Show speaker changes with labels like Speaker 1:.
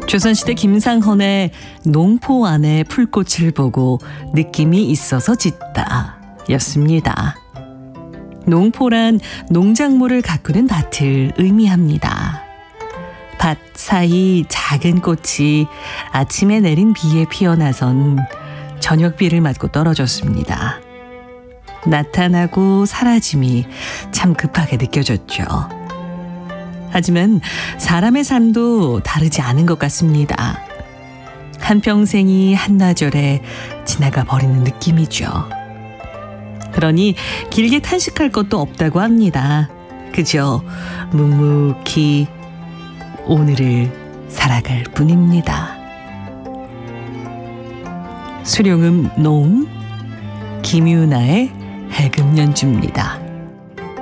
Speaker 1: 조선시대 김상헌의 농포 안에 풀꽃을 보고 느낌이 있어서 짓다 였습니다. 농포란 농작물을 가꾸는 밭을 의미합니다. 밭 사이 작은 꽃이 아침에 내린 비에 피어나선 저녁비를 맞고 떨어졌습니다. 나타나고 사라짐이 참 급하게 느껴졌죠. 하지만 사람의 삶도 다르지 않은 것 같습니다. 한평생이 한나절에 지나가 버리는 느낌이죠. 그러니 길게 탄식할 것도 없다고 합니다. 그저 묵묵히 오늘을 살아갈 뿐입니다. 수룡음 농 김유나의 해금연주입니다.